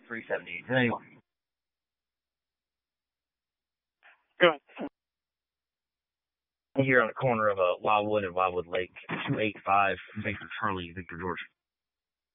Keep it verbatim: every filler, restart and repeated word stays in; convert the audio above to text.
three seventy. Anyway. Go ahead. Here on the corner of uh, Wildwood and Wildwood Lake, two eighty-five, Victor Charlie, Victor George.